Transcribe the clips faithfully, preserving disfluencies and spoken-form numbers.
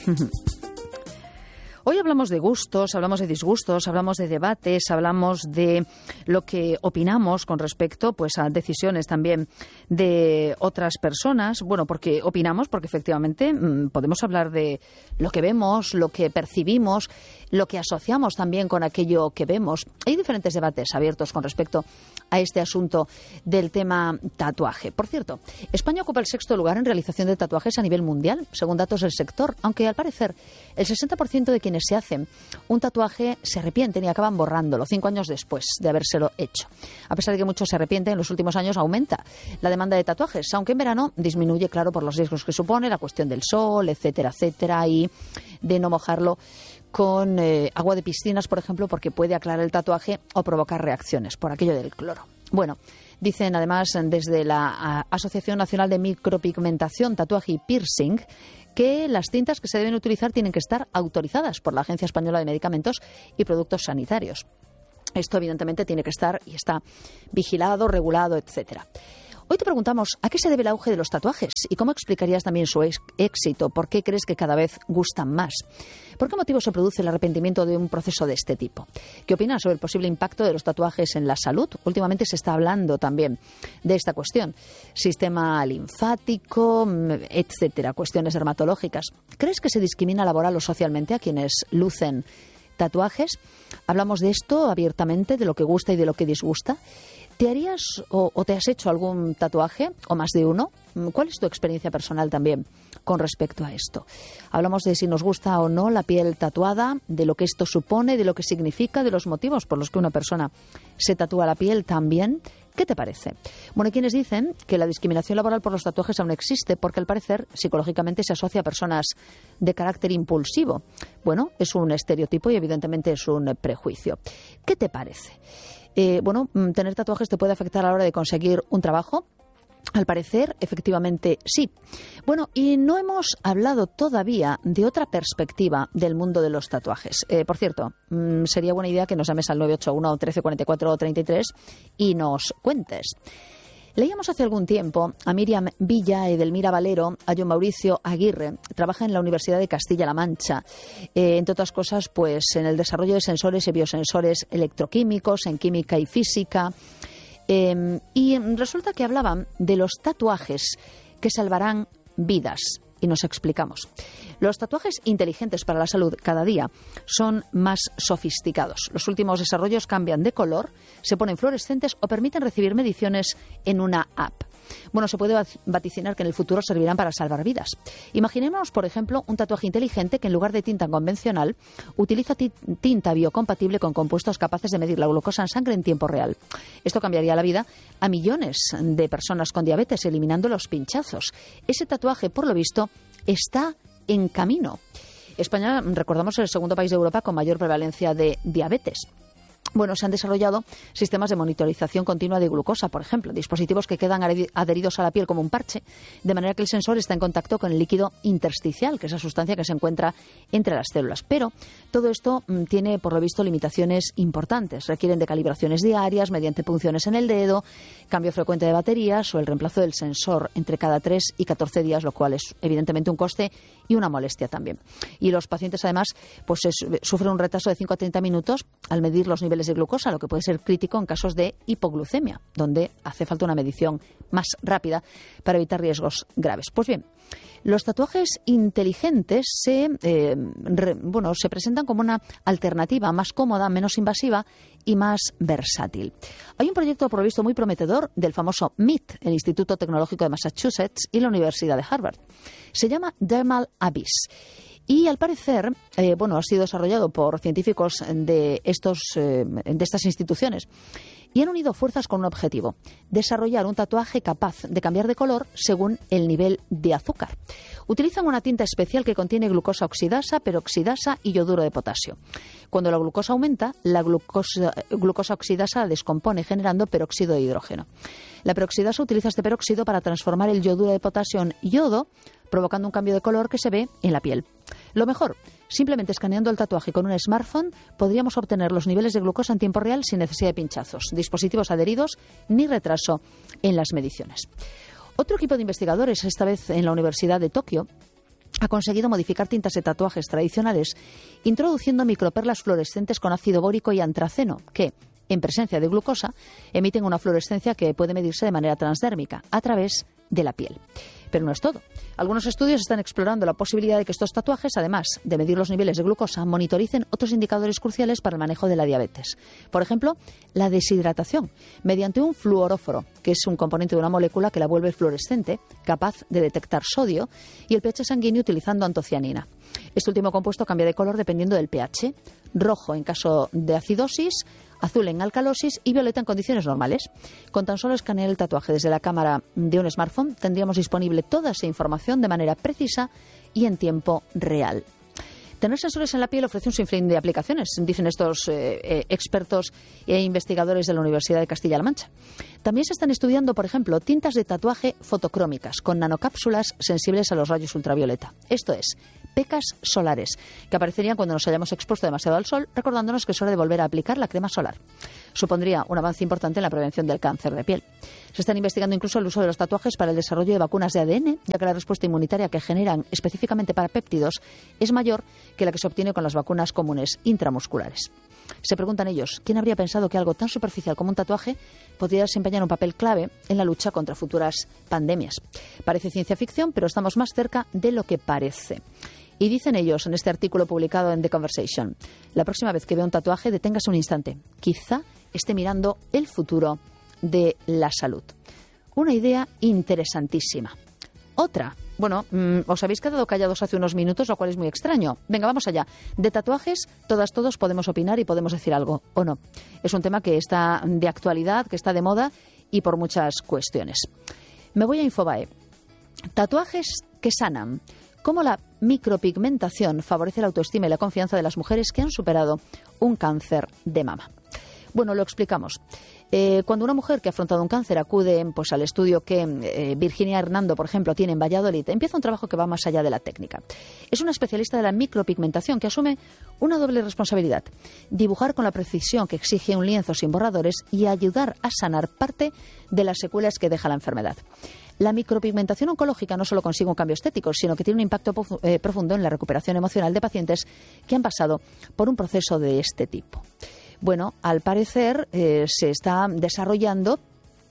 Hoy hablamos de gustos, hablamos de disgustos, hablamos de debates, hablamos de lo que opinamos con respecto pues, a decisiones también de otras personas. Bueno, porque opinamos, porque efectivamente mmm, podemos hablar de lo que vemos, lo que percibimos, lo que asociamos también con aquello que vemos. Hay diferentes debates abiertos con respecto a este asunto del tema tatuaje. Por cierto, España ocupa el sexto lugar en realización de tatuajes a nivel mundial, según datos del sector, aunque al parecer el sesenta por ciento de quienes se hacen un tatuaje se arrepienten y acaban borrándolo cinco años después de habérselo hecho. A pesar de que muchos se arrepienten, en los últimos años aumenta la demanda de tatuajes, aunque en verano disminuye, claro, por los riesgos que supone, la cuestión del sol, etcétera, etcétera, y de no mojarlo con eh, agua de piscinas, por ejemplo, porque puede aclarar el tatuaje o provocar reacciones por aquello del cloro. Bueno, dicen además desde la Asociación Nacional de Micropigmentación, Tatuaje y Piercing que las tintas que se deben utilizar tienen que estar autorizadas por la Agencia Española de Medicamentos y Productos Sanitarios. Esto evidentemente tiene que estar y está vigilado, regulado, etcétera. Hoy te preguntamos ¿a qué se debe el auge de los tatuajes? ¿Y cómo explicarías también su éxito? ¿Por qué crees que cada vez gustan más? ¿Por qué motivo se produce el arrepentimiento de un proceso de este tipo? ¿Qué opinas sobre el posible impacto de los tatuajes en la salud? Últimamente se está hablando también de esta cuestión. Sistema linfático, etcétera, cuestiones dermatológicas. ¿Crees que se discrimina laboral o socialmente a quienes lucen tatuajes? Hablamos de esto abiertamente, de lo que gusta y de lo que disgusta. ¿Te harías o, o te has hecho algún tatuaje o más de uno? ¿Cuál es tu experiencia personal también con respecto a esto? Hablamos de si nos gusta o no la piel tatuada, de lo que esto supone, de lo que significa, de los motivos por los que una persona se tatúa la piel también. ¿Qué te parece? Bueno, hay quienes dicen que la discriminación laboral por los tatuajes aún existe porque al parecer psicológicamente se asocia a personas de carácter impulsivo. Bueno, es un estereotipo y evidentemente es un prejuicio. ¿Qué te parece? Eh, bueno, ¿tener tatuajes te puede afectar a la hora de conseguir un trabajo? Al parecer, efectivamente, sí. Bueno, y no hemos hablado todavía de otra perspectiva del mundo de los tatuajes. Eh, por cierto, mmm, sería buena idea que nos llames al nueve ocho uno, trece cuarenta y cuatro, treinta y tres y nos cuentes. Leíamos hace algún tiempo a Miriam Villa, Edelmira Valero, a John Mauricio Aguirre. Trabaja en la Universidad de Castilla-La Mancha. Eh, entre otras cosas, pues en el desarrollo de sensores y biosensores electroquímicos, en química y física. Eh, y resulta que hablaban de los tatuajes que salvarán vidas. Y nos explicamos. Los tatuajes inteligentes para la salud cada día son más sofisticados. Los últimos desarrollos cambian de color, se ponen fluorescentes o permiten recibir mediciones en una app. Bueno, se puede vaticinar que en el futuro servirán para salvar vidas. Imaginémonos, por ejemplo, un tatuaje inteligente que en lugar de tinta convencional utiliza tinta biocompatible con compuestos capaces de medir la glucosa en sangre en tiempo real. Esto cambiaría la vida a millones de personas con diabetes, eliminando los pinchazos. Ese tatuaje, por lo visto, está en camino. España, recordamos, es el segundo país de Europa con mayor prevalencia de diabetes. Bueno, se han desarrollado sistemas de monitorización continua de glucosa, por ejemplo, dispositivos que quedan adheridos a la piel como un parche, de manera que el sensor está en contacto con el líquido intersticial, que es la sustancia que se encuentra entre las células. Pero todo esto mm, tiene, por lo visto, limitaciones importantes. Requieren de calibraciones diarias mediante punciones en el dedo, cambio frecuente de baterías o el reemplazo del sensor entre cada tres y catorce días, lo cual es evidentemente un coste y una molestia también. Y los pacientes, además, pues es, sufren un retraso de cinco a treinta minutos al medir los niveles de glucosa, lo que puede ser crítico en casos de hipoglucemia, donde hace falta una medición más rápida para evitar riesgos graves. Pues bien, los tatuajes inteligentes se, eh, re, bueno, se presentan como una alternativa más cómoda, menos invasiva y más versátil. Hay un proyecto provisto muy prometedor del famoso M I T, el Instituto Tecnológico de Massachusetts y la Universidad de Harvard. Se llama Dermal Abyss. Y al parecer, eh, bueno, ha sido desarrollado por científicos de, estos, eh, de estas instituciones y han unido fuerzas con un objetivo: desarrollar un tatuaje capaz de cambiar de color según el nivel de azúcar. Utilizan una tinta especial que contiene glucosa oxidasa, peroxidasa y yoduro de potasio. Cuando la glucosa aumenta, la glucosa, glucosa oxidasa la descompone generando peróxido de hidrógeno. La peroxidasa utiliza este peróxido para transformar el yoduro de potasio en yodo, provocando un cambio de color que se ve en la piel. Lo mejor, simplemente escaneando el tatuaje con un smartphone, podríamos obtener los niveles de glucosa en tiempo real sin necesidad de pinchazos, dispositivos adheridos ni retraso en las mediciones. Otro equipo de investigadores, esta vez en la Universidad de Tokio, ha conseguido modificar tintas de tatuajes tradicionales introduciendo microperlas fluorescentes con ácido bórico y antraceno que, en presencia de glucosa, emiten una fluorescencia que puede medirse de manera transdérmica a través de la piel. Pero no es todo. Algunos estudios están explorando la posibilidad de que estos tatuajes, además de medir los niveles de glucosa, monitoricen otros indicadores cruciales para el manejo de la diabetes. Por ejemplo, la deshidratación, mediante un fluoróforo, que es un componente de una molécula que la vuelve fluorescente, capaz de detectar sodio, y el pH sanguíneo utilizando antocianina. Este último compuesto cambia de color dependiendo del pH, rojo en caso de acidosis, azul en alcalosis y violeta en condiciones normales. Con tan solo escanear el tatuaje desde la cámara de un smartphone tendríamos disponible toda esa información de manera precisa y en tiempo real. Tener sensores en la piel ofrece un sinfín de aplicaciones, dicen estos eh, eh, expertos e investigadores de la Universidad de Castilla-La Mancha. También se están estudiando, por ejemplo, tintas de tatuaje fotocrómicas con nanocápsulas sensibles a los rayos ultravioleta. Esto es, pecas solares, que aparecerían cuando nos hayamos expuesto demasiado al sol, recordándonos que es hora de volver a aplicar la crema solar. Supondría un avance importante en la prevención del cáncer de piel. Se están investigando incluso el uso de los tatuajes para el desarrollo de vacunas de A D N, ya que la respuesta inmunitaria que generan específicamente para péptidos es mayor que la que se obtiene con las vacunas comunes intramusculares. Se preguntan ellos, ¿quién habría pensado que algo tan superficial como un tatuaje podría desempeñar un papel clave en la lucha contra futuras pandemias? Parece ciencia ficción, pero estamos más cerca de lo que parece. Y dicen ellos en este artículo publicado en The Conversation, la próxima vez que vea un tatuaje, deténgase un instante. Quizá esté mirando el futuro de la salud. Una idea interesantísima. Otra, bueno, mmm, os habéis quedado callados hace unos minutos, lo cual es muy extraño. Venga, vamos allá. De tatuajes, todas, todos podemos opinar y podemos decir algo, ¿o no? Es un tema que está de actualidad, que está de moda y por muchas cuestiones. Me voy a Infobae. Tatuajes que sanan. Cómo la micropigmentación favorece la autoestima y la confianza de las mujeres que han superado un cáncer de mama. Bueno, lo explicamos. Eh, cuando una mujer que ha afrontado un cáncer acude pues, al estudio que eh, Virginia Hernando, por ejemplo, tiene en Valladolid, empieza un trabajo que va más allá de la técnica. Es una especialista de la micropigmentación que asume una doble responsabilidad: dibujar con la precisión que exige un lienzo sin borradores y ayudar a sanar parte de las secuelas que deja la enfermedad. La micropigmentación oncológica no solo consigue un cambio estético, sino que tiene un impacto eh, profundo en la recuperación emocional de pacientes que han pasado por un proceso de este tipo. Bueno, al parecer eh, se está desarrollando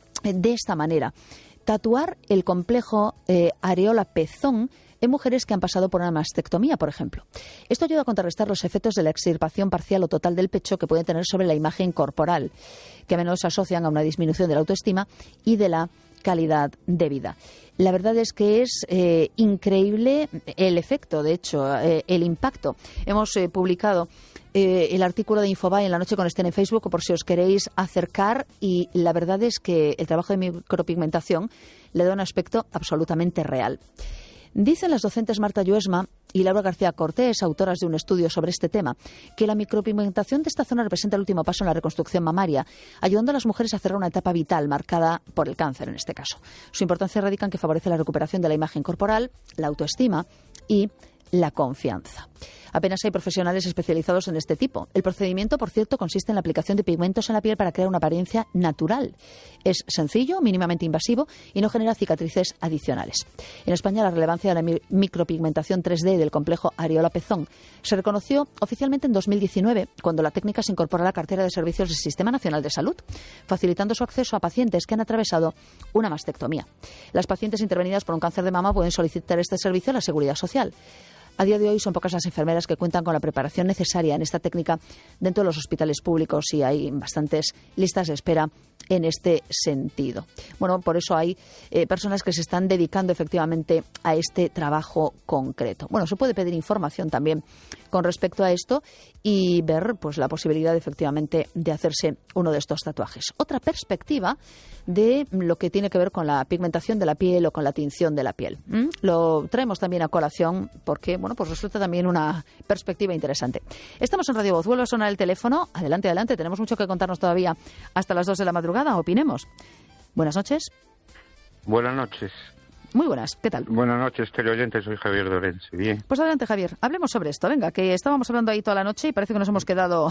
de esta manera. Tatuar el complejo eh, areola-pezón en mujeres que han pasado por una mastectomía, por ejemplo. Esto ayuda a contrarrestar los efectos de la extirpación parcial o total del pecho que puede tener sobre la imagen corporal, que a menudo se asocian a una disminución de la autoestima y de la calidad de vida. La verdad es que es eh, increíble el efecto, de hecho, eh, el impacto. Hemos eh, publicado eh, el artículo de Infobae en la noche con Estén en Facebook por si os queréis acercar, y la verdad es que el trabajo de micropigmentación le da un aspecto absolutamente real. Dicen las docentes Marta Lluesma y Laura García Cortés, autoras de un estudio sobre este tema, que la micropigmentación de esta zona representa el último paso en la reconstrucción mamaria, ayudando a las mujeres a cerrar una etapa vital marcada por el cáncer en este caso. Su importancia radica en que favorece la recuperación de la imagen corporal, la autoestima y la confianza. Apenas hay profesionales especializados en este tipo. El procedimiento, por cierto, consiste en la aplicación de pigmentos en la piel para crear una apariencia natural. Es sencillo, mínimamente invasivo y no genera cicatrices adicionales. En España, la relevancia de la micropigmentación tres D del complejo areola-pezón se reconoció oficialmente en dos mil diecinueve, cuando la técnica se incorporó a la cartera de servicios del Sistema Nacional de Salud, facilitando su acceso a pacientes que han atravesado una mastectomía. Las pacientes intervenidas por un cáncer de mama pueden solicitar este servicio a la Seguridad Social. A día de hoy son pocas las enfermeras que cuentan con la preparación necesaria en esta técnica dentro de los hospitales públicos y hay bastantes listas de espera en este sentido. Bueno, por eso hay eh, personas que se están dedicando efectivamente a este trabajo concreto. Bueno, se puede pedir información también con respecto a esto y ver pues la posibilidad efectivamente de hacerse uno de estos tatuajes. Otra perspectiva de lo que tiene que ver con la pigmentación de la piel o con la tinción de la piel. ¿Mm? Lo traemos también a colación porque, bueno, pues resulta también una perspectiva interesante. Estamos en Radio Voz, vuelve a sonar el teléfono. Adelante, adelante, tenemos mucho que contarnos todavía hasta las dos de la madrugada, opinemos. Buenas noches. Buenas noches. Muy buenas, ¿qué tal? Buenas noches, teleoyentes, soy Javier Lorenzi. Bien. Pues adelante, Javier, hablemos sobre esto. Venga, que estábamos hablando ahí toda la noche y parece que nos hemos quedado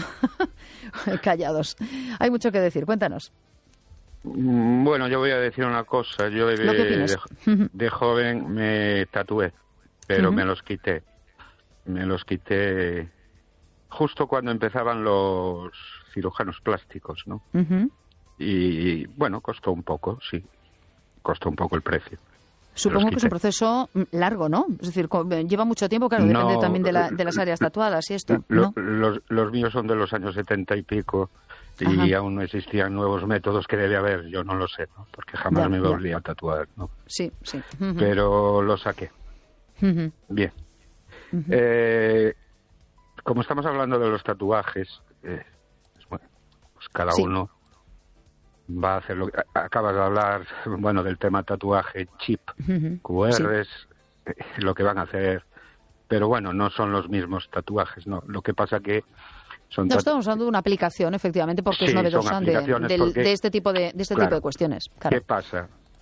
callados. Hay mucho que decir, cuéntanos. Bueno, yo voy a decir una cosa. Yo de, de, de joven me tatué. pero Uh-huh. me los quité. Me los quité justo cuando empezaban los cirujanos plásticos, ¿no? Uh-huh. Y, bueno, costó un poco, sí. Costó un poco el precio. Supongo que es un proceso largo, ¿no? Es decir, lleva mucho tiempo, claro, no, depende también de, la, de las áreas tatuadas y esto, lo, ¿no? Los, los míos son de los años setenta y pico y Ajá. aún no existían nuevos métodos que debe haber, yo no lo sé, ¿no? Porque jamás ya, me volví ya. a tatuar, ¿no? Sí, sí. Uh-huh. Pero lo saqué. Uh-huh. Bien. Uh-huh. Eh, como estamos hablando de los tatuajes, eh, pues bueno, pues cada sí. uno va a hacer lo que... Acabas de hablar, bueno, del tema tatuaje, chip, uh-huh. Q Rs, sí. eh, lo que van a hacer, pero bueno, no son los mismos tatuajes, ¿no? Lo que pasa que son... No, estamos hablando de una aplicación, efectivamente, porque sí, es novedosa de, de, porque, de este tipo de, de, este claro, tipo de cuestiones. Claro. ¿Qué pasa?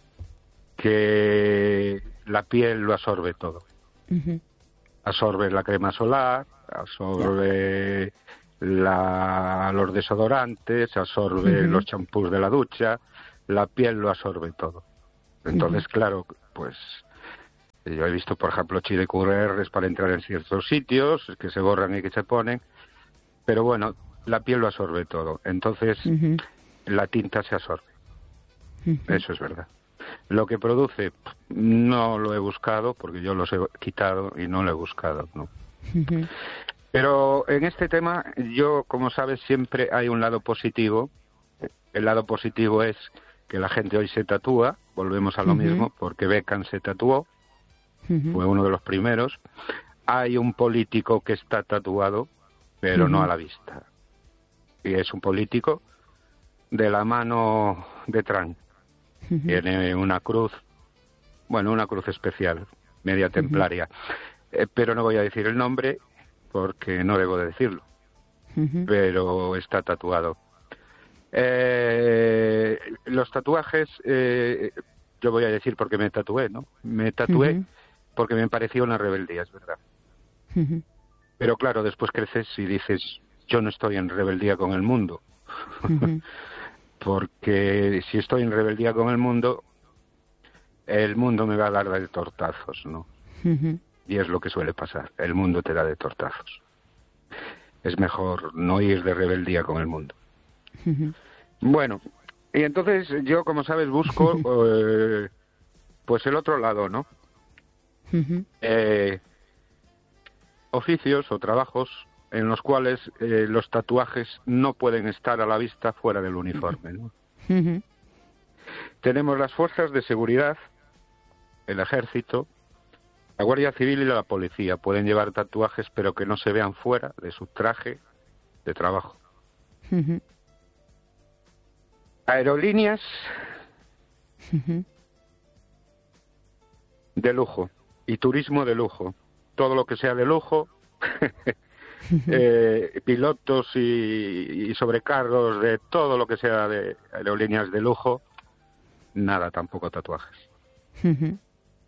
Que la piel lo absorbe todo. Uh-huh. Absorbe la crema solar, absorbe... Yeah. La, los desodorantes, absorbe uh-huh. los champús de la ducha, la piel lo absorbe todo. Entonces, uh-huh. claro, pues yo he visto, por ejemplo, chile Q Rs para entrar en ciertos sitios, que se borran y que se ponen, pero bueno, la piel lo absorbe todo. Entonces, uh-huh. la tinta se absorbe. Uh-huh. Eso es verdad. Lo que produce, no lo he buscado, porque yo los he quitado y no lo he buscado, ¿no? Uh-huh. Pero en este tema, yo, como sabes, siempre hay un lado positivo. El lado positivo es que la gente hoy se tatúa, volvemos a lo uh-huh. mismo, porque Beckham se tatuó, uh-huh. fue uno de los primeros. Hay un político que está tatuado, pero uh-huh. no a la vista. Y es un político de la mano de Trump. Uh-huh. Tiene una cruz, bueno, una cruz especial, media templaria. Uh-huh. Eh, pero no voy a decir el nombre, porque no debo de decirlo, uh-huh. pero está tatuado. Eh, los tatuajes, eh, yo voy a decir porque me tatué, ¿no? Me tatué uh-huh. porque me parecía una rebeldía, es verdad. Uh-huh. Pero claro, después creces y dices, yo no estoy en rebeldía con el mundo. Uh-huh. Porque si estoy en rebeldía con el mundo, el mundo me va a dar de tortazos, ¿no? Uh-huh. Y es lo que suele pasar. El mundo te da de tortazos. Es mejor no ir de rebeldía con el mundo. Uh-huh. Bueno, y entonces yo, como sabes, busco eh, pues el otro lado, ¿no? Uh-huh. Eh, oficios o trabajos en los cuales eh, los tatuajes no pueden estar a la vista fuera del uniforme, ¿no? Uh-huh. Tenemos las fuerzas de seguridad, el ejército, la Guardia Civil y la Policía. Pueden llevar tatuajes, pero que no se vean fuera de su traje de trabajo. Uh-huh. Aerolíneas uh-huh. de lujo y turismo de lujo. Todo lo que sea de lujo, uh-huh. eh, pilotos y, y sobrecargos de todo lo que sea de aerolíneas de lujo, nada, tampoco tatuajes. Uh-huh.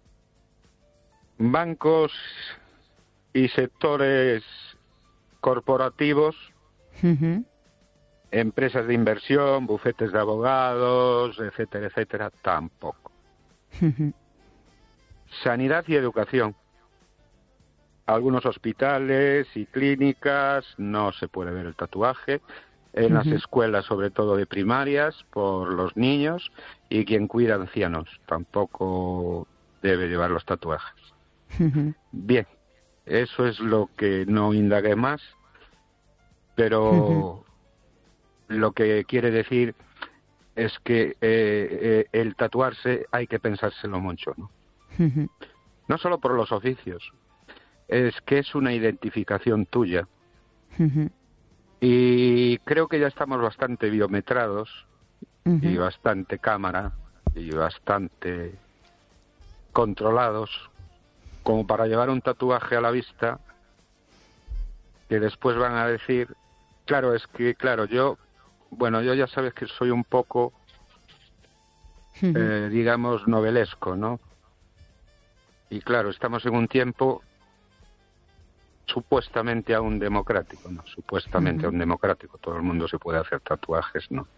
Bancos y sectores corporativos, uh-huh. empresas de inversión, bufetes de abogados, etcétera, etcétera, tampoco. Uh-huh. Sanidad y educación. Algunos hospitales y clínicas no se puede ver el tatuaje. En uh-huh. las escuelas, sobre todo de primarias, por los niños, y quien cuida ancianos tampoco debe llevar los tatuajes. Uh-huh. Bien, eso es lo que no indagué más, pero uh-huh. lo que quiere decir es que eh, eh, el tatuarse hay que pensárselo mucho, ¿no? Uh-huh. No solo por los oficios, es que es una identificación tuya. Uh-huh. Y creo que ya estamos bastante biometrados uh-huh. y bastante cámara y bastante controlados como para llevar un tatuaje a la vista que después van a decir, claro, es que, claro, yo, bueno, yo ya sabes que soy un poco, uh-huh. eh, digamos, novelesco, ¿no? Y claro, estamos en un tiempo supuestamente aún democrático, ¿no? Supuestamente uh-huh. aún democrático, todo el mundo se puede hacer tatuajes, ¿no?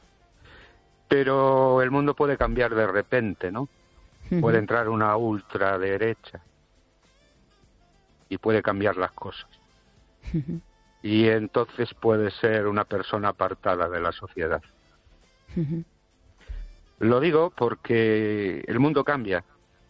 Pero el mundo puede cambiar de repente, ¿no? Uh-huh. Puede entrar una ultraderecha y puede cambiar las cosas. Y entonces puede ser una persona apartada de la sociedad. Lo digo porque el mundo cambia,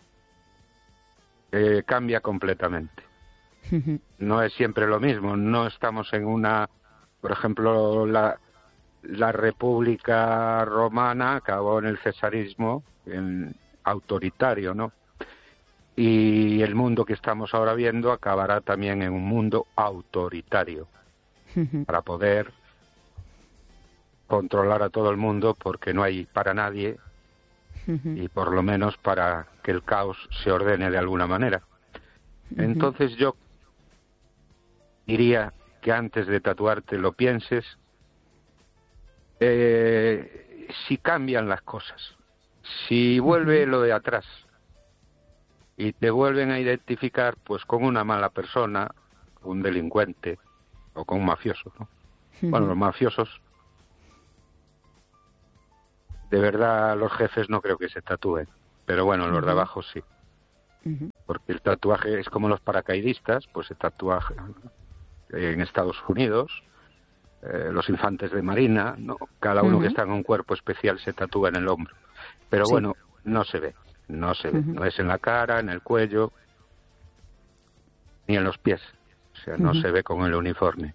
eh, cambia completamente. No es siempre lo mismo, no estamos en una, por ejemplo, la, la República Romana acabó en el cesarismo, en autoritario, ¿no? Y el mundo que estamos ahora viendo acabará también en un mundo autoritario, para poder controlar a todo el mundo, porque no hay para nadie, y por lo menos para que el caos se ordene de alguna manera. Entonces yo diría que antes de tatuarte lo pienses, eh, si cambian las cosas, si vuelve lo de atrás y te vuelven a identificar pues con una mala persona, un delincuente o con un mafioso, ¿no? Bueno, los mafiosos, de verdad, los jefes no creo que se tatúen, pero bueno, los de abajo sí. Porque el tatuaje es como los paracaidistas, pues se tatúa en Estados Unidos, eh, los infantes de marina, ¿no? Cada uno uh-huh. que está en un cuerpo especial se tatúa en el hombro. Pero sí. bueno, no se ve, no se ve, uh-huh. no es en la cara, en el cuello, ni en los pies, o sea, no uh-huh. se ve con el uniforme.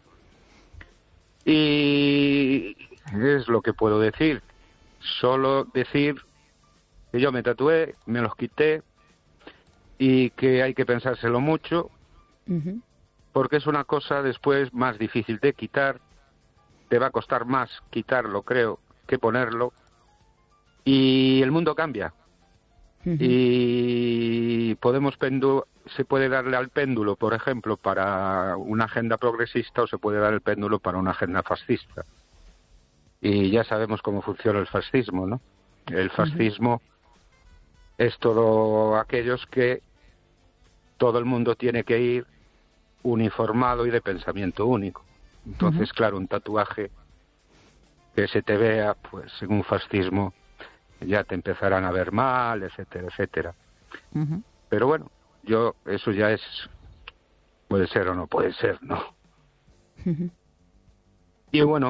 Y es lo que puedo decir, solo decir que yo me tatué, me los quité, y que hay que pensárselo mucho, uh-huh. porque es una cosa después más difícil de quitar, te va a costar más quitarlo, creo, que ponerlo, y el mundo cambia, uh-huh. y podemos pendu- se puede darle al péndulo, por ejemplo, para una agenda progresista, o se puede dar el péndulo para una agenda fascista, y ya sabemos cómo funciona el fascismo, ¿no? El fascismo uh-huh. es todo aquellos que todo el mundo tiene que ir uniformado y de pensamiento único. Entonces, uh-huh. claro, un tatuaje que se te vea, pues en un fascismo ya te empezarán a ver mal, etcétera, etcétera. Uh-huh. Pero bueno, yo, eso ya es, puede ser o no puede ser, ¿no? Uh-huh. Y bueno,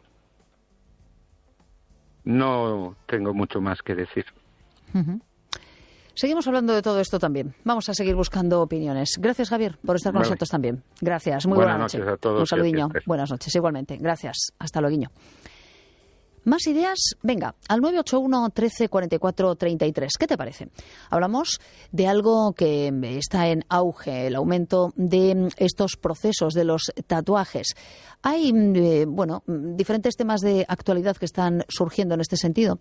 no tengo mucho más que decir. Uh-huh. Seguimos hablando de todo esto también. Vamos a seguir buscando opiniones. Gracias, Javier, por estar con vale. nosotros también. Gracias. Muy buena noche. Buenas noches a todos. Un saludiño. Buenas noches, igualmente. Gracias. Hasta luego. Más ideas, venga, al nueve ocho uno, trece, cuarenta y cuatro, treinta y tres. ¿Qué te parece? Hablamos de algo que está en auge, el aumento de estos procesos de los tatuajes. Hay, eh, bueno, diferentes temas de actualidad que están surgiendo en este sentido.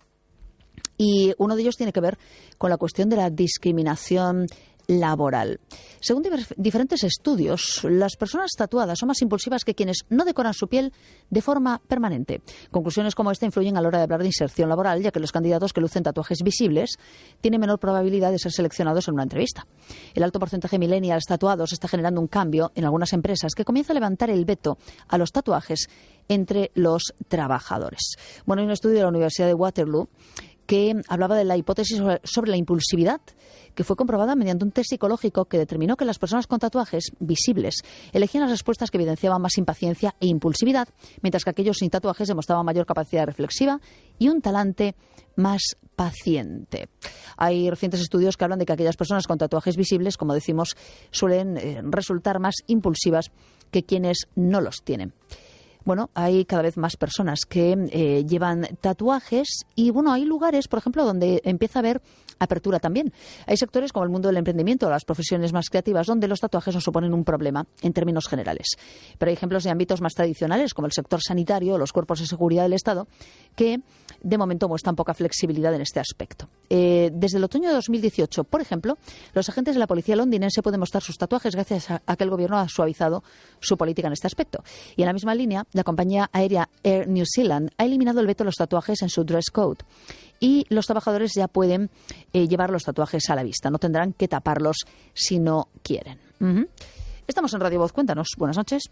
Y uno de ellos tiene que ver con la cuestión de la discriminación laboral. Según diferentes estudios, las personas tatuadas son más impulsivas que quienes no decoran su piel de forma permanente. Conclusiones como esta influyen a la hora de hablar de inserción laboral, ya que los candidatos que lucen tatuajes visibles tienen menor probabilidad de ser seleccionados en una entrevista. El alto porcentaje de millennials tatuados está generando un cambio en algunas empresas que comienza a levantar el veto a los tatuajes entre los trabajadores. Bueno, hay un estudio de la Universidad de Waterloo que hablaba de la hipótesis sobre, sobre la impulsividad, que fue comprobada mediante un test psicológico que determinó que las personas con tatuajes visibles elegían las respuestas que evidenciaban más impaciencia e impulsividad, mientras que aquellos sin tatuajes demostraban mayor capacidad reflexiva y un talante más paciente. Hay recientes estudios que hablan de que aquellas personas con tatuajes visibles, como decimos, suelen eh, resultar más impulsivas que quienes no los tienen. Bueno, hay cada vez más personas que eh, llevan tatuajes y, bueno, hay lugares, por ejemplo, donde empieza a haber apertura también. Hay sectores como el mundo del emprendimiento o las profesiones más creativas donde los tatuajes no suponen un problema en términos generales. Pero hay ejemplos de ámbitos más tradicionales como el sector sanitario o los cuerpos de seguridad del Estado que, de momento, muestran poca flexibilidad en este aspecto. Eh, desde el otoño de dos mil dieciocho, por ejemplo, los agentes de la policía londinense pueden mostrar sus tatuajes gracias a, a que el gobierno ha suavizado su política en este aspecto. Y en la misma línea, la compañía aérea Air New Zealand ha eliminado el veto a los tatuajes en su dress code y los trabajadores ya pueden eh, llevar los tatuajes a la vista. No tendrán que taparlos si no quieren. Uh-huh. Estamos en Radio Voz. Cuéntanos. Buenas noches.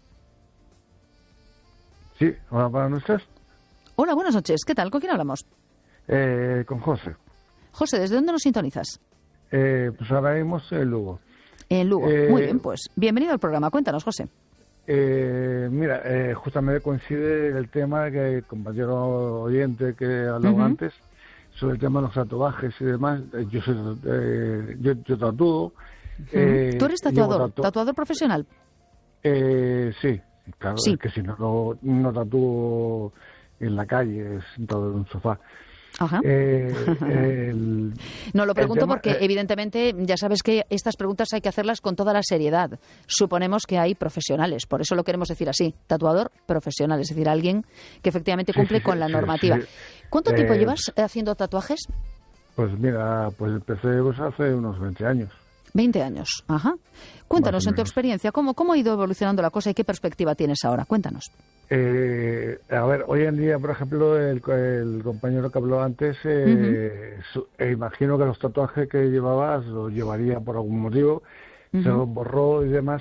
Sí, hola, buenas noches. Hola, buenas noches. ¿Qué tal? ¿Con quién hablamos? Eh, con José. José, ¿desde dónde nos sintonizas? Eh, pues ahora mismo en Lugo. En Lugo. Eh, Muy bien, pues bienvenido al programa. Cuéntanos, José. Eh, mira, eh, justamente coincide el tema que el compañero oyente que hablaba uh-huh. antes sobre el tema de los tatuajes y demás. Eh, yo soy eh, yo, yo tatúo. Uh-huh. Eh, ¿Tú eres tatuador? Tatu- ¿Tatuador profesional? Eh, sí, claro, sí. Es que si no, no, no tatúo en la calle, sentado en un sofá. Ajá. Eh, el, no, lo pregunto tema, porque eh, evidentemente ya sabes que estas preguntas hay que hacerlas con toda la seriedad. Suponemos que hay profesionales, por eso lo queremos decir así, tatuador profesional, es decir, alguien que efectivamente cumple sí, sí, con la sí, normativa. Sí, ¿Cuánto eh, tiempo llevas haciendo tatuajes? Pues mira, pues empecé pues, hace unos veinte años. veinte años, ajá. Cuéntanos en tu experiencia, ¿cómo, ¿cómo ha ido evolucionando la cosa y qué perspectiva tienes ahora? Cuéntanos. Eh, a ver, hoy en día, por ejemplo, el, el compañero que habló antes, eh, uh-huh. su, eh, imagino que los tatuajes que llevabas los llevaría por algún motivo, uh-huh. se los borró y demás.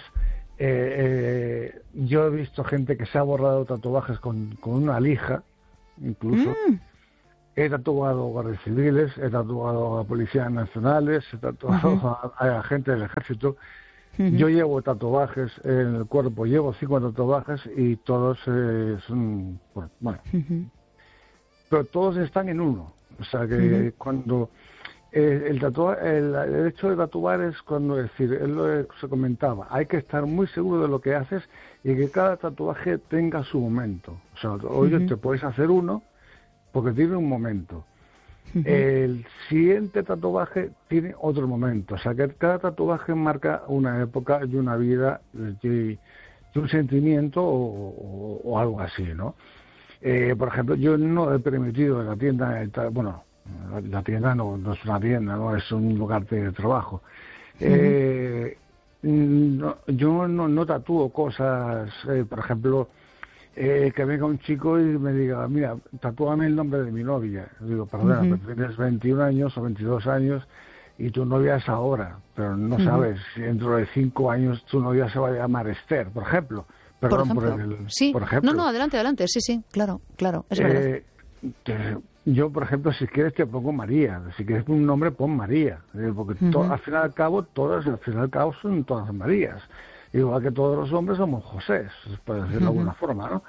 Eh, eh, yo he visto gente que se ha borrado tatuajes con, con una lija, incluso. Uh-huh. He tatuado guardias civiles, he tatuado a policías nacionales, he tatuado uh-huh. a, a agentes del ejército. Uh-huh. Yo llevo tatuajes en el cuerpo, llevo cinco tatuajes y todos eh, son, bueno, uh-huh. pero todos están en uno. O sea que uh-huh. cuando eh, el, tatua, el, el hecho de tatuar es cuando, es decir, él lo se comentaba, hay que estar muy seguro de lo que haces y que cada tatuaje tenga su momento. O sea, hoy uh-huh. te puedes hacer uno porque tiene un momento. Uh-huh. El siguiente tatuaje tiene otro momento. O sea, que cada tatuaje marca una época y una vida y, y un sentimiento o, o, o algo así, ¿no? Eh, por ejemplo, yo no he permitido en la tienda, bueno, la, la tienda no, no es una tienda, no es un lugar de trabajo. Uh-huh. Eh, no, yo no, no tatúo cosas, eh, por ejemplo, Eh, que venga un chico y me diga, mira, tatúame el nombre de mi novia. Digo, perdona, uh-huh. pero tienes veintiún años o veintidós años y tu novia es ahora, pero no uh-huh. sabes si dentro de cinco años tu novia se va a llamar Esther, por ejemplo. Perdón, por ejemplo. Por el, sí. por ejemplo. No, no, adelante, adelante. Sí, sí, claro, claro, es eh, verdad. Te, yo, por ejemplo, si quieres te pongo María. Si quieres un nombre, pon María. Porque uh-huh. to, al fin y al cabo, todas, al fin y al cabo, son todas Marías. Igual que todos los hombres somos José, por decirlo uh-huh. de alguna forma, ¿no?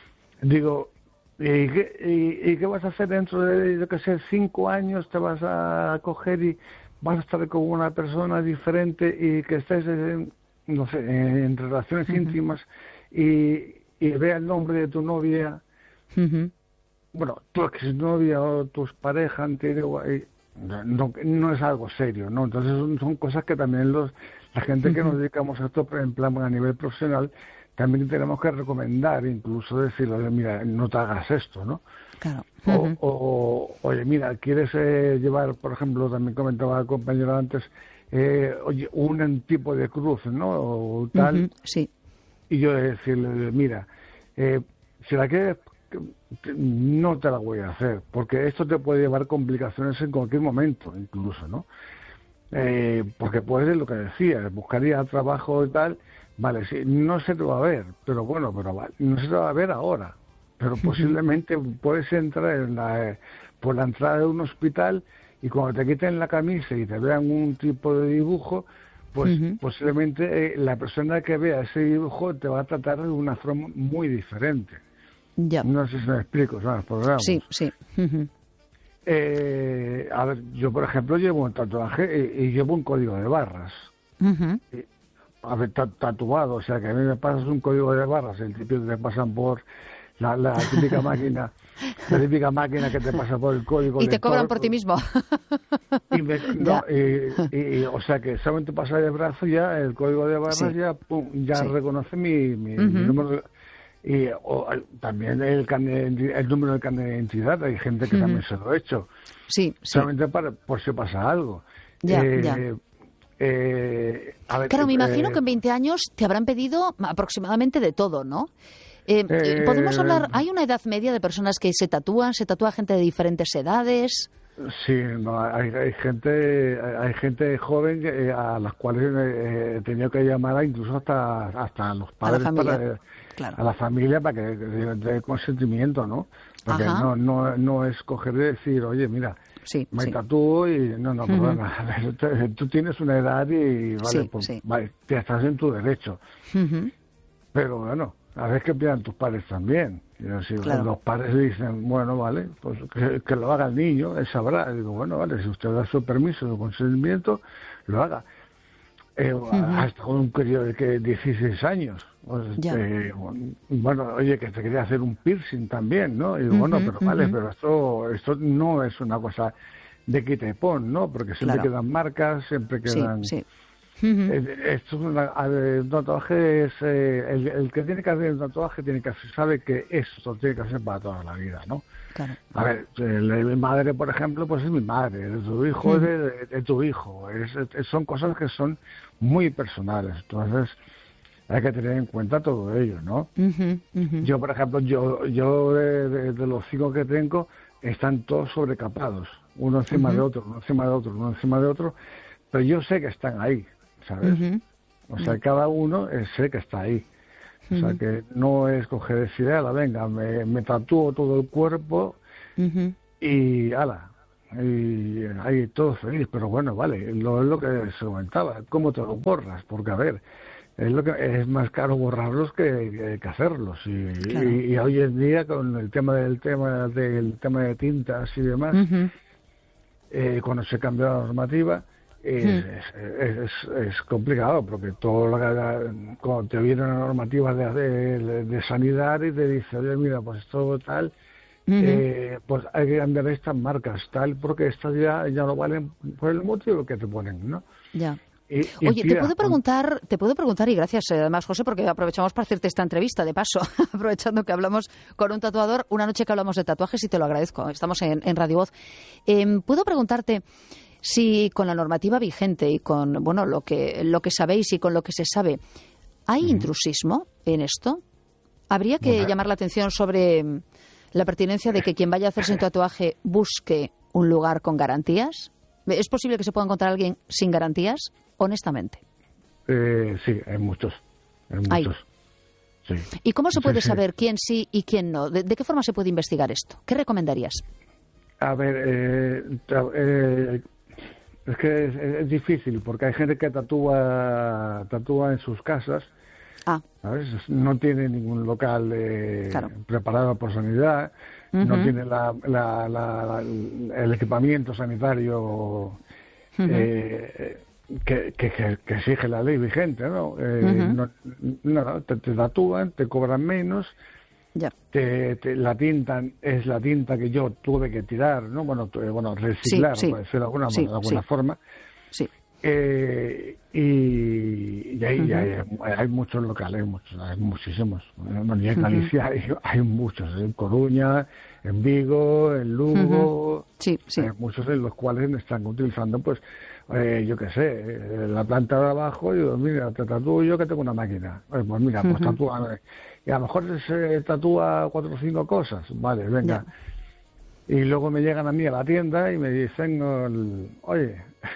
Digo, ¿y qué, y, y qué vas a hacer dentro de, yo qué sé, cinco años? Te vas a coger y vas a estar con una persona diferente y que estés, en, no sé, en, en relaciones uh-huh. íntimas y, y vea el nombre de tu novia, uh-huh. bueno, tu exnovia o tus parejas anterior, no, no es algo serio, ¿no? Entonces son, son cosas que también los la gente uh-huh. que nos dedicamos a esto, en plan a nivel profesional, también tenemos que recomendar, incluso decirle, mira, no te hagas esto, ¿no? Claro. Uh-huh. O, o, oye, mira, ¿quieres eh, llevar, por ejemplo, también comentaba el compañero antes, eh, oye, un tipo de cruz, ¿no? O tal. Uh-huh. Sí. Y yo decirle, mira, eh, si la quieres, no te la voy a hacer, porque esto te puede llevar complicaciones en cualquier momento, incluso, ¿no? Eh, porque puedes, lo que decía, buscaría trabajo y tal, vale, sí, no se te va a ver, pero bueno, pero vale, no se te va a ver ahora, pero posiblemente puedes entrar en la, por la entrada de un hospital y cuando te quiten la camisa y te vean un tipo de dibujo, pues uh-huh. posiblemente eh, la persona que vea ese dibujo te va a tratar de una forma muy diferente. Ya. No sé si me explico, ¿sabes? Programas. Sí, sí. Uh-huh. Eh, a ver, yo por ejemplo llevo un tatuaje y, y llevo un código de barras. Uh-huh. Y, a ver, tatuado, o sea que a mí me pasas un código de barras, el típico que te pasan por la, la típica máquina, la típica máquina que te pasa por el código. Y te cobran todo, por ti mismo. Y me, no, y, y, o sea que solamente pasa de brazo ya, el código de barras sí. ya, pum, ya sí. reconoce mi, mi, uh-huh. mi número de, y o, también el, el número de carnet de identidad, hay gente que uh-huh. también se lo ha hecho. Sí, sí. Solamente para, por si pasa algo. Ya, eh, ya. Eh, a ver, claro, me imagino eh, que en veinte años te habrán pedido aproximadamente de todo, ¿no? Eh, eh, ¿Podemos hablar? ¿Hay una edad media de personas que se tatúan? ¿Se tatúa gente de diferentes edades? Sí, no, hay, hay gente hay gente joven eh, a las cuales eh, he tenido que llamar a incluso hasta hasta los padres, a la familia, para, claro. a la familia para que dé consentimiento, ¿no? Porque no, no no es coger y decir, oye, mira, sí, me sí. tatúo y no, no, perdona, uh-huh. tú tienes una edad y vale, sí, pues, sí. vale, te estás en tu derecho. Uh-huh. Pero bueno, a ver qué piensan tus padres también. Y si claro. los padres dicen, bueno, vale, pues que, que lo haga el niño, él sabrá. Y digo, bueno, vale, si usted da su permiso, su consentimiento, lo haga. Eh, uh-huh. Hasta con un periodo de que dieciséis años. Pues, eh, bueno, oye, que te quería hacer un piercing también, ¿no? Y digo, uh-huh, bueno, pero uh-huh. vale, pero esto esto no es una cosa de quita y pon, ¿no? Porque siempre claro. quedan marcas, siempre quedan... Sí, sí. Uh-huh. Esto es una, el tatuaje es eh, el, el que tiene que hacer el tatuaje tiene que sabe que eso tiene que hacer para toda la vida, ¿no? Claro. A ver, mi madre, por ejemplo, pues es mi madre, de tu hijo es uh-huh. de, de, de tu hijo, es, es, son cosas que son muy personales, entonces hay que tener en cuenta todo ello, ¿no? Uh-huh. Uh-huh. Yo, por ejemplo, yo yo de, de, de los cinco que tengo están todos sobrecapados, uno encima uh-huh. de otro, uno encima de otro, uno encima de otro, pero yo sé que están ahí. ¿Sabes? Uh-huh. O sea, uh-huh. cada uno sé que está ahí. O sea, uh-huh. que no es coger esa idea, la venga, me, me tatúo todo el cuerpo uh-huh. y ala, y ahí todo feliz. Pero bueno, vale, lo, es lo que se comentaba, ¿cómo te lo borras? Porque, a ver, es lo que es más caro borrarlos que, que hacerlos. Y, claro. y, y hoy en día, con el tema del tema del tema de tintas y demás, uh-huh. eh, cuando se cambió la normativa, Es, hmm. es, es, es complicado porque todo lo que, cuando te viene una normativa de, de, de sanidad y te dice, oye, mira, pues esto tal, uh-huh. eh, pues hay que cambiar estas marcas tal porque estas ya, ya no valen por el motivo que te ponen, ¿no? Ya. Y, y Oye, tira, te puedo preguntar, te puedo preguntar y gracias además, José, porque aprovechamos para hacerte esta entrevista de paso, aprovechando que hablamos con un tatuador, una noche que hablamos de tatuajes y te lo agradezco, estamos en, en Radio Voz. Eh, ¿Puedo preguntarte si con la normativa vigente y con bueno lo que lo que sabéis y con lo que se sabe, ¿hay uh-huh. intrusismo en esto? ¿Habría que bueno. llamar la atención sobre la pertinencia de que quien vaya a hacerse un tatuaje busque un lugar con garantías? ¿Es posible que se pueda encontrar alguien sin garantías? Honestamente. Eh, sí, hay muchos. Hay muchos. Sí. ¿Y cómo se puede sí, saber sí. quién sí y quién no? ¿De, ¿De qué forma se puede investigar esto? ¿Qué recomendarías? A ver, eh, eh, es que es, es difícil porque hay gente que tatúa tatúa en sus casas, ah. ¿sabes? No tiene ningún local eh, claro. preparado por sanidad, uh-huh. no tiene la, la, la, la, el equipamiento sanitario uh-huh. eh, que, que, que exige la ley vigente, ¿no? Eh, uh-huh. no, no te, te tatúan, te cobran menos. Ya. Te, te, la tinta es la tinta que yo tuve que tirar, ¿no? Bueno, tu, bueno reciclar, sí, sí. por decirlo de alguna, sí, de alguna sí. forma. Sí. Eh, y, y ahí uh-huh. hay, hay muchos locales, hay, muchos, hay muchísimos. Bueno, y en Galicia uh-huh. hay, hay muchos, en Coruña, en Vigo, en Lugo. Uh-huh. Sí, sí. Hay muchos en los cuales están utilizando, pues, eh, yo qué sé, la planta de abajo y digo, mira, te tatúo yo que tengo una máquina. Pues, pues mira, pues uh-huh. tatúa. Y a lo mejor se tatúa cuatro o cinco cosas, vale, venga. Yeah. Y luego me llegan a mí a la tienda y me dicen, oye,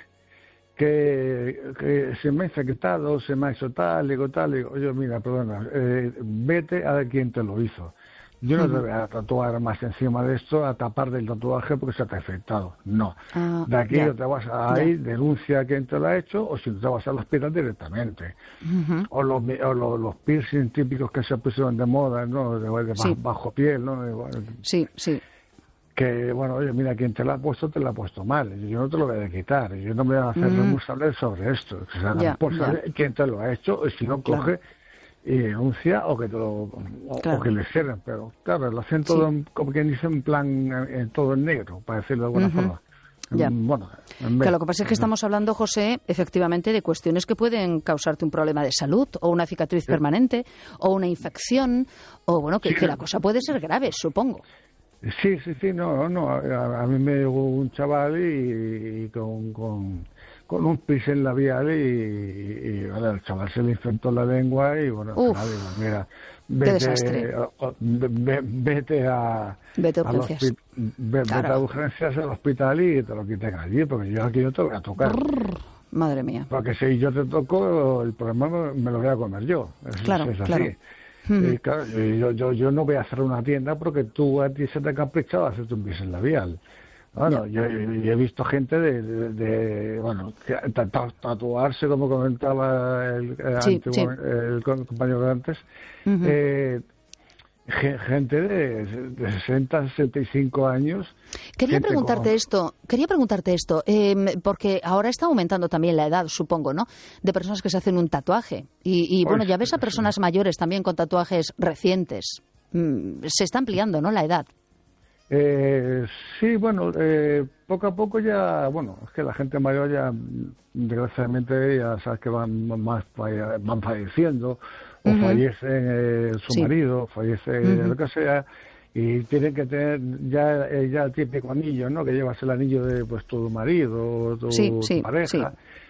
que, que se me ha infectado, se me ha hecho tal, digo tal, digo, oye, mira, perdona, eh, vete a ver quién te lo hizo. Yo no te voy a tatuar más encima de esto, a tapar del tatuaje porque se te ha infectado. No. Ah, de aquí ya. te vas a ir, ya. denuncia a quien te lo ha hecho, o si no te vas al hospital directamente. Uh-huh. O los, o los, los piercing típicos que se pusieron de moda, ¿no? De, de sí. bajo piel, ¿no? Sí, sí. Que, bueno, oye, mira, quien te lo ha puesto, te lo ha puesto mal. Yo no te lo voy a quitar. Yo no me voy a hacer mm. responsable sobre esto. O sea, ya, por saber ya. quién te lo ha hecho, y si no, claro. coge y denuncia o que te lo, o, claro. o que le cierren. Pero, claro, lo hacen todo, sí. en, como quien dice, en plan, en, en todo en negro, para decirlo de alguna uh-huh. forma. Ya. Bueno, que lo que pasa es que estamos hablando, José, efectivamente, de cuestiones que pueden causarte un problema de salud, o una cicatriz sí. permanente, o una infección, o bueno, que, sí. que la cosa puede ser grave, supongo. Sí, sí, sí, no, no. A, a mí me llegó un chaval y, y con, con, con un piercing labial y, y, y vale, al chaval se le infectó la lengua y bueno, Uf, nada, digo, mira, vete, vete, vete a, vete a urgencias, ve, claro. vete a urgencias al hospital y te lo quiten allí, porque yo aquí no te voy a tocar. Brrr, madre mía. Porque si yo te toco, el problema me, me lo voy a comer yo. Es, claro, es así. claro. Y claro, yo, yo, yo no voy a hacer una tienda porque tú a ti se te ha caprichado hacerte un piercing labial. Bueno, yo, yo he visto gente de, de, de bueno, tatuarse, como comentaba el, el, sí, antiguo, sí. el compañero de antes, uh-huh. eh, gente de, de sesenta, sesenta y cinco años. Quería preguntarte con... esto, quería preguntarte esto, eh, porque ahora está aumentando también la edad, supongo, ¿no?, de personas que se hacen un tatuaje. Y, y bueno, ya ves a personas mayores también con tatuajes recientes. Se está ampliando, ¿no?, la edad. Eh, sí, bueno, eh, poco a poco ya, bueno, es que la gente mayor ya, desgraciadamente, ya sabes que van más van falleciendo, o uh-huh. fallecen eh, su sí. marido, fallece uh-huh. lo que sea, y tienen que tener ya, eh, ya el típico anillo, ¿no?, que llevas el anillo de pues tu marido, tu, sí, sí, tu pareja. Sí.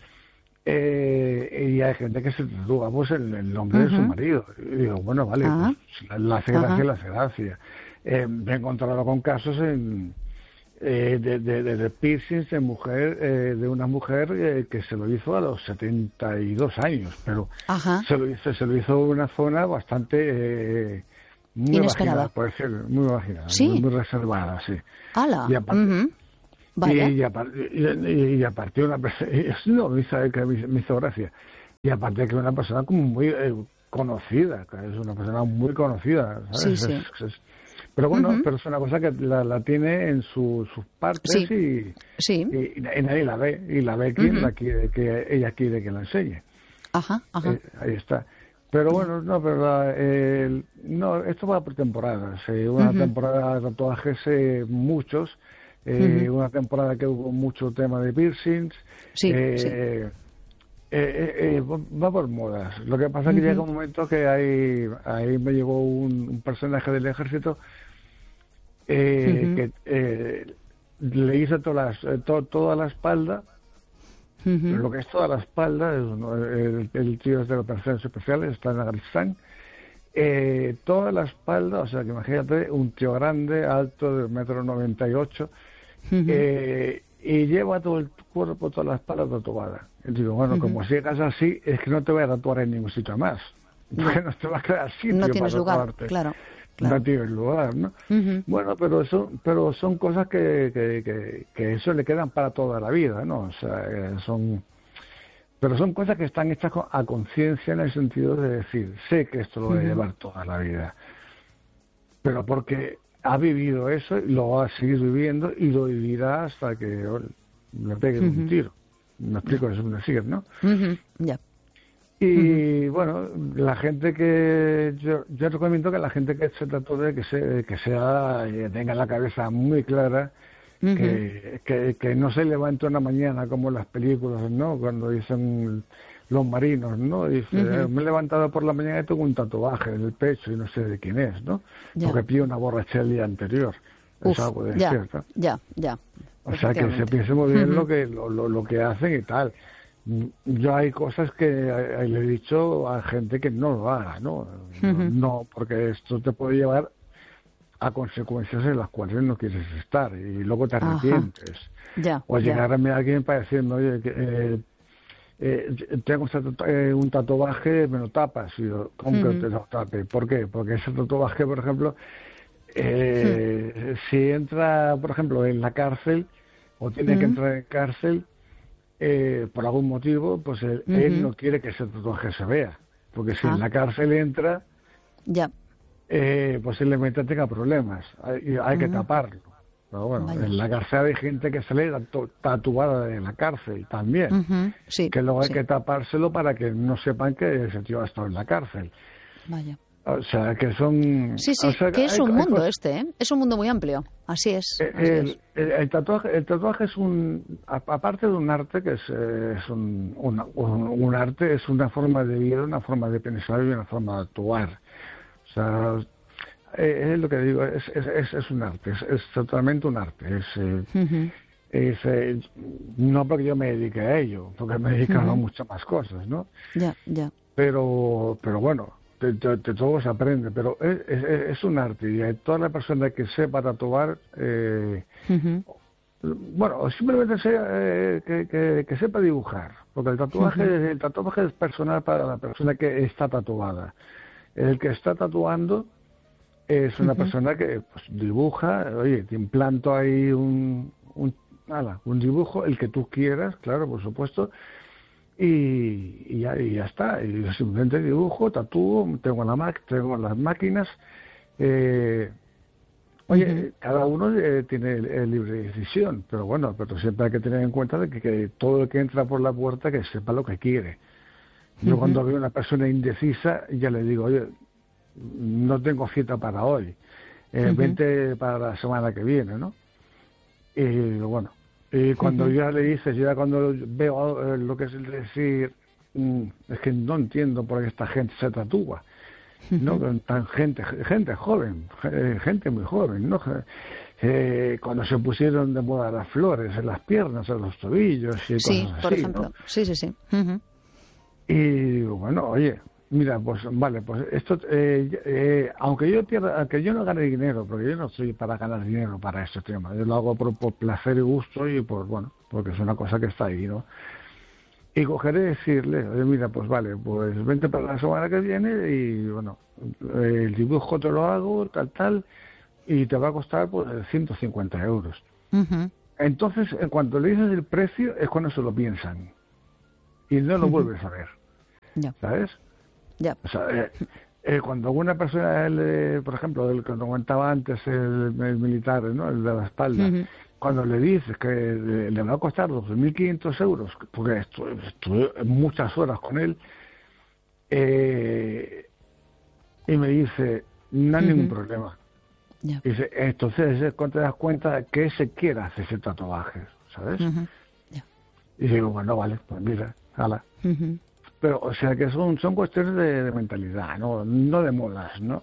Eh, y hay gente que se tatúa pues el, el nombre uh-huh. de su marido. Y digo, bueno, vale, uh-huh. pues, la hace gracia, uh-huh. la hace gracia. Eh, me he encontrado con casos en, eh, de, de, de, de piercings de mujer, eh, de una mujer eh, que se lo hizo a los setenta y dos años, pero se lo hizo, se lo hizo en una zona bastante eh, muy inesperada, vaginal, puede ser, muy vaginal, ¿Sí? muy, muy reservada, sí. ¡Hala! Y aparte, uh-huh. Vaya. Y, y, aparte, y, y aparte una persona, no, me hizo, que me hizo gracia, y aparte que una persona como muy eh, conocida, que es una persona muy conocida, ¿sabes? Sí, sí. Es, es, pero bueno, uh-huh. pero es una cosa que la, la tiene en su, sus partes sí. y, sí. Y, y nadie la ve, y la ve quien uh-huh. la quiere, que ella quiere que la enseñe. Ajá, ajá. Eh, ahí está. Pero bueno, no, pero la, eh, no, esto va por temporadas. Eh, una uh-huh. temporada de tatuajes, eh, muchos. Eh, uh-huh. Una temporada que hubo mucho tema de piercings. Sí, eh, sí. Eh, eh, eh, va por modas. Lo que pasa es que uh-huh. llega un momento que hay, ahí me llegó un, un personaje del ejército eh, uh-huh. que eh, le hizo todas las, eh, to, toda la espalda. Uh-huh. Pero lo que es toda la espalda, es, ¿no? el, el tío es de operaciones especiales, está en Afganistán. Eh, toda la espalda, o sea que imagínate un tío grande, alto, de un metro noventa y ocho, uh-huh. eh, y lleva todo el cuerpo, toda la espalda tatuada. Y digo, bueno, uh-huh. como sigas así, es que no te voy a tatuar en ningún sitio más. Porque no te va a quedar sitio no tienes para lugar, tatuarte. claro. Claro. No tienes lugar, ¿no? Uh-huh. Bueno, pero eso, pero son cosas que, que, que, que eso le quedan para toda la vida, ¿no? O sea, eh, son, pero son cosas que están hechas a conciencia en el sentido de decir, sé que esto lo voy a llevar toda la vida, pero porque ha vivido eso, lo va a seguir viviendo y lo vivirá hasta que oh, le pegue uh-huh. un tiro. Me explico, eso es decir, ¿no? Uh-huh. Ya. Y uh-huh. bueno, la gente que yo, yo recomiendo que la gente que se tatúe que se que sea que tenga la cabeza muy clara, uh-huh. que, que que no se levante una mañana como en las películas, ¿no? Cuando dicen los marinos, ¿no? Dice, uh-huh. me he levantado por la mañana y tengo un tatuaje en el pecho y no sé de quién es, ¿no? Ya. Porque pide una borrachera el día anterior. Uf, es algo de ya, cierto. Ya, ya. O sea que se piense muy bien uh-huh. lo que lo, lo, lo que hacen y tal. Yo hay cosas que le he dicho a gente que no lo haga, ¿no? Uh-huh. No, porque esto te puede llevar a consecuencias en las cuales no quieres estar y luego te arrepientes. Ya, o llegarme ya. a alguien para decirme, oye, que, eh, eh, tengo un tatuaje, me lo tapas. Y yo, ¿cómo uh-huh. que te lo tape? ¿Por qué? Porque ese tatuaje, por ejemplo, eh, uh-huh. si entra, por ejemplo, en la cárcel o tiene uh-huh. que entrar en cárcel, Eh, por algún motivo, pues él, uh-huh. él no quiere que ese tatuaje se vea, porque si ah. en la cárcel entra, ya, eh, posiblemente tenga problemas, hay, hay uh-huh. que taparlo. Pero bueno, Vaya. en la cárcel hay gente que sale tatuada de la cárcel también, uh-huh. sí, que luego hay sí. que tapárselo para que no sepan que ese tío ha estado en la cárcel. Vaya. O sea, que son... Sí, sí, o sea, que hay, es un hay mundo cosas... este, ¿eh? Es un mundo muy amplio, así es. Eh, así el, es. El, el, tatuaje, el tatuaje es un... Aparte de un arte, que es, es un, una, un, un arte, es una forma de vida, una forma de pensar y una forma de actuar. O sea, eh, es lo que digo, es, es, es, es un arte, es, es totalmente un arte. Es, eh, uh-huh. es eh, no porque yo me dedique a ello, porque me he dedicado uh-huh. a muchas más cosas, ¿no? Ya, ya. Pero, pero bueno... De, de, de todo se aprende, pero es, es, es un arte y toda la persona que sepa tatuar, eh, uh-huh. bueno, o simplemente sea, eh, que, que, que sepa dibujar, porque el tatuaje, uh-huh. el tatuaje es personal para la persona que está tatuada. El que está tatuando es una uh-huh. persona que pues, dibuja, oye, te implanto ahí un, un, ala, un dibujo, el que tú quieras, claro, por supuesto, y, y, ya, y ya está. Y yo simplemente dibujo, tatúo, tengo, la ma- tengo las máquinas. Eh, oye, uh-huh. cada uno eh, tiene el, el libre decisión, pero bueno, pero siempre hay que tener en cuenta de que, que todo el que entra por la puerta que sepa lo que quiere. Yo uh-huh. cuando veo una persona indecisa, ya le digo, oye, no tengo cita para hoy, eh, uh-huh. vente para la semana que viene, ¿no? Y bueno, y cuando uh-huh. ya le dices, ya cuando veo eh, lo que es el decir, mm, es que no entiendo por qué esta gente se tatúa, ¿no? Uh-huh. Tan gente, gente joven, gente muy joven, ¿no? Eh, cuando se pusieron de moda las flores en las piernas, en los tobillos y sí, cosas así, por ejemplo, ¿no? sí, sí, sí. Uh-huh. Y bueno, oye, mira, pues vale, pues esto, eh, eh, aunque yo pierda, aunque yo no gane dinero, porque yo no estoy para ganar dinero para este tema, yo lo hago por, por placer y gusto y por, bueno, porque es una cosa que está ahí, ¿no? Y cogeré y decirle, oye, mira, pues vale, pues vente para la semana que viene y, bueno, el dibujo te lo hago, tal, tal, y te va a costar, pues, ciento cincuenta euros. Uh-huh. Entonces, en cuanto le dices el precio, es cuando se lo piensan. Y no lo uh-huh. vuelves a ver. Yeah. ¿Sabes? Yeah. O sea, eh, eh, cuando alguna persona, el, eh, por ejemplo, el que nos comentaba antes, el, el militar, ¿no? El de la espalda, uh-huh. cuando le dices que le, le va a costar dos mil quinientos euros, porque estuve, estuve muchas horas con él, eh, y me dice, no hay uh-huh. ningún problema. Yeah. Y dice, entonces es cuando te das cuenta que se quiere hacer ese tatuaje, ¿sabes? Uh-huh. Yeah. Y digo, bueno, vale, pues mira, hala. Uh-huh. Pero, o sea, que son son cuestiones de, de mentalidad, no no de modas, ¿no?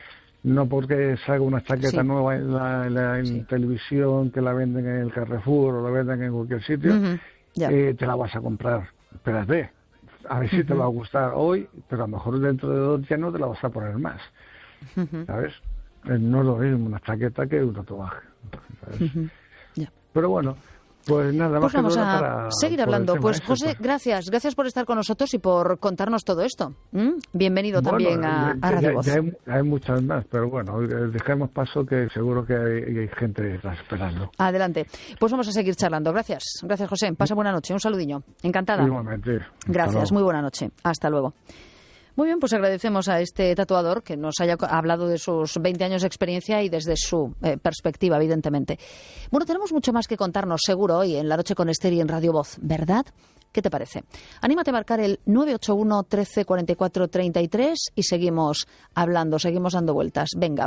No porque salga una chaqueta sí. nueva en, la, en, la, en sí. televisión, que la venden en el Carrefour o la venden en cualquier sitio, uh-huh. yeah. eh, te la vas a comprar. Espérate, a ver uh-huh. si te va a gustar hoy, pero a lo mejor dentro de dos días no te la vas a poner más, uh-huh. ¿sabes? No es lo mismo una chaqueta que un tatuaje, ¿sabes? Uh-huh. Yeah. Pero bueno, pues nada pues más. Vamos que a para, seguir hablando. Pues ese, José, pues. gracias, gracias por estar con nosotros y por contarnos todo esto. ¿Mm? Bienvenido bueno, también a, a Radio ya, Voz. Ya hay, hay muchas más, pero bueno, dejemos paso que seguro que hay, hay gente esperando. Adelante. Pues vamos a seguir charlando. Gracias, gracias José. Pasa buena noche, un saludiño. Encantada. Igualmente. Gracias, muy buena noche. Hasta luego. Muy bien, pues agradecemos a este tatuador que nos haya hablado de sus veinte años de experiencia y desde su eh, perspectiva, evidentemente. Bueno, tenemos mucho más que contarnos, seguro, hoy en La Noche con Ester y en Radio Voz, ¿verdad? ¿Qué te parece? Anímate a marcar el nueve ocho uno, trece, cuarenta y cuatro, treinta y tres y seguimos hablando, seguimos dando vueltas. Venga,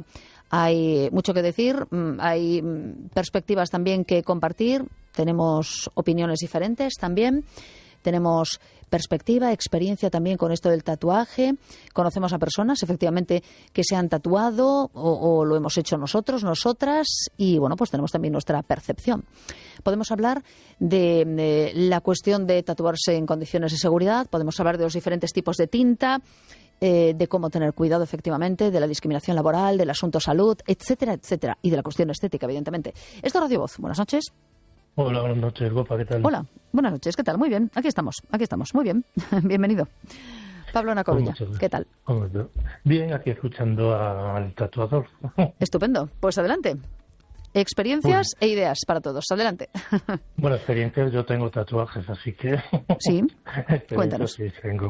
hay mucho que decir, hay perspectivas también que compartir, tenemos opiniones diferentes también. Tenemos perspectiva, experiencia también con esto del tatuaje. Conocemos a personas, efectivamente, que se han tatuado o, o lo hemos hecho nosotros, nosotras. Y, bueno, pues tenemos también nuestra percepción. Podemos hablar de, de la cuestión de tatuarse en condiciones de seguridad. Podemos hablar de los diferentes tipos de tinta, eh, de cómo tener cuidado, efectivamente, de la discriminación laboral, del asunto salud, etcétera, etcétera. Y de la cuestión estética, evidentemente. Esto es Radio Voz. Buenas noches. Hola, buenas noches, guapa, ¿qué tal? Hola, buenas noches, ¿qué tal? Muy bien, aquí estamos, aquí estamos, muy bien. Bienvenido. Pablo Ana Coruña, ¿qué tal? Bien, aquí escuchando al tatuador. Estupendo, pues adelante. Experiencias Uy. e ideas para todos, adelante. Bueno, experiencias, yo tengo tatuajes, así que... Sí, cuéntanos. Sí, tengo.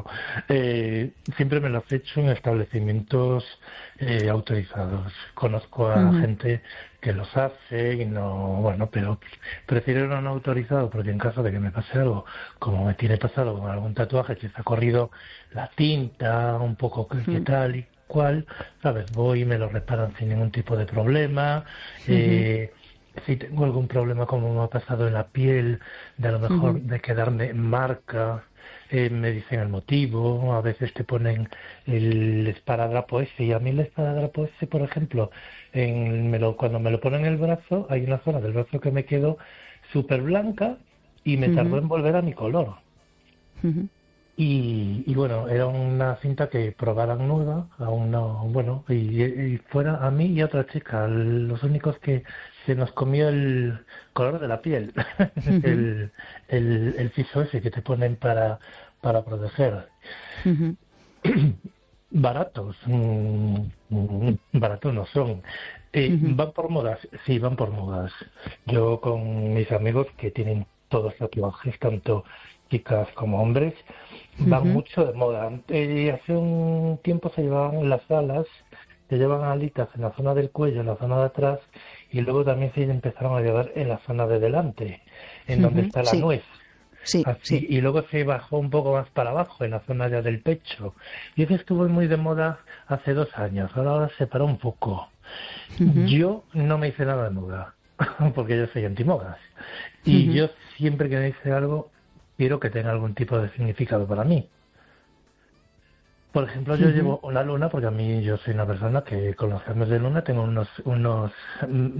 Eh, siempre me lo he hecho en establecimientos eh, autorizados. Conozco a uh-huh. gente que los hace y no... Bueno, pero prefiero no autorizado porque en caso de que me pase algo, como me tiene pasado con algún tatuaje que se ha corrido la tinta, un poco que uh-huh. tal y cual, ¿sabes? Voy y me lo reparan sin ningún tipo de problema. Uh-huh. Eh, si tengo algún problema como me ha pasado en la piel, de a lo mejor uh-huh. de quedarme marca, eh, me dicen el motivo, a veces te ponen el esparadrapo ese, y a mí el esparadrapo ese, por ejemplo, en, me lo, cuando me lo ponen en el brazo, hay una zona del brazo que me quedó súper blanca y me uh-huh. tardó en volver a mi color. Uh-huh. Y, y bueno, era una cinta que probaran nueva, aún no, bueno, y, y fuera a mí y a otra chica, los únicos que se nos comió el color de la piel, uh-huh. el, el, el piso ese que te ponen para, para proteger. Uh-huh. Baratos, mm, mm, baratos no son. Eh, Ujú. ¿Van por modas? Sí, van por modas. Yo con mis amigos que tienen todos tatuajes, tanto chicas como hombres, van Ujú. mucho de moda. Eh, hace un tiempo se llevaban las alas, se llevaban alitas en la zona del cuello, en la zona de atrás, y luego también se empezaron a llevar en la zona de delante, en donde Ujú. está la Sí, nuez. sí, Así, sí. y luego se bajó un poco más para abajo, en la zona ya del pecho. Y eso estuvo muy de moda hace dos años, ahora, ahora se paró un poco. Ujú. Yo no me hice nada de moda, porque yo soy antimodas. Y Ujú. yo siempre que me hice algo, quiero que tenga algún tipo de significado para mí. Por ejemplo, yo Ujú. llevo una luna, porque a mí yo soy una persona que con los cambios de luna tengo unos, unos mm,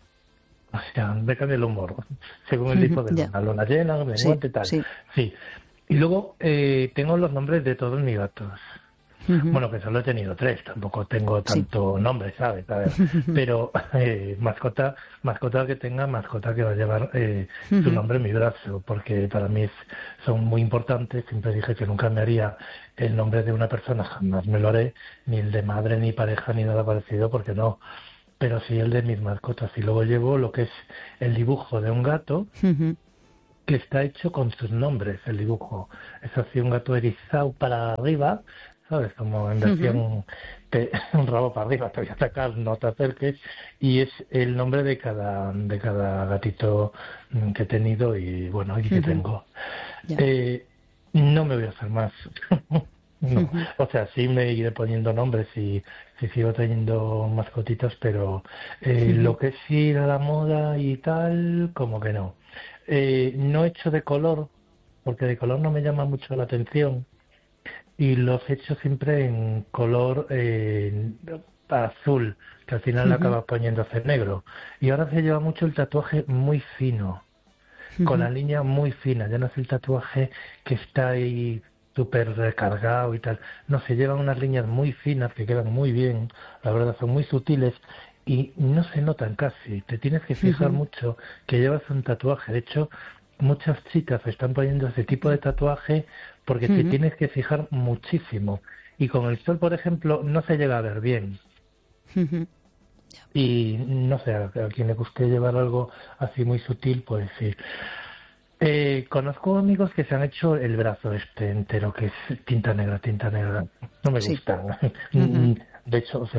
o sea, me cambia el humor, según el Ujú. tipo de Ya. luna, luna llena, Sí, menguante y tal. sí. Sí. Y luego eh, tengo los nombres de todos mis gatos. Ujú. Bueno, que solo he tenido tres, tampoco tengo Sí. tanto nombre, ¿sabes? A ver, pero eh, mascota, mascota que tenga, mascota que va a llevar eh, su Ujú. nombre en mi brazo, porque para mí es- son muy importantes. Siempre dije que nunca me haría el nombre de una persona, jamás me lo haré, ni el de madre, ni pareja, ni nada parecido, porque no. Pero sí el de mis mascotas. Y luego llevo lo que es el dibujo de un gato, Ujú. que está hecho con sus nombres, el dibujo. Es así un gato erizado para arriba, ¿sabes? Como en Ujú. versión te- un rabo para arriba, te voy a atacar, no te acerques. Y es el nombre de cada, de cada gatito mm, que he tenido y bueno, y que Ujú. tengo. Ya. Eh, no me voy a hacer más. No, Ujú. o sea, sí me iré poniendo nombres y sí sigo teniendo mascotitas, pero eh, Ujú. lo que es ir a la moda y tal, como que no. Eh, no he hecho de color, porque de color no me llama mucho la atención, y los he hecho siempre en color eh, azul, que al final le Ujú. acaba poniéndose negro. Y ahora se lleva mucho el tatuaje muy fino, con Ujú. la línea muy fina, ya no es el tatuaje que está ahí súper recargado y tal. No, se llevan unas líneas muy finas que quedan muy bien, la verdad son muy sutiles y no se notan casi. Te tienes que fijar Ujú. mucho que llevas un tatuaje. De hecho, muchas chicas se están poniendo ese tipo de tatuaje porque te Ujú. tienes que fijar muchísimo. Y con el sol, por ejemplo, no se llega a ver bien. Ujú. Y no sé, a, a quien le guste llevar algo así muy sutil, pues sí. Eh, conozco amigos que se han hecho el brazo este entero, que es tinta negra, tinta negra. No me Sí. gusta. Ujú. De hecho, o sea,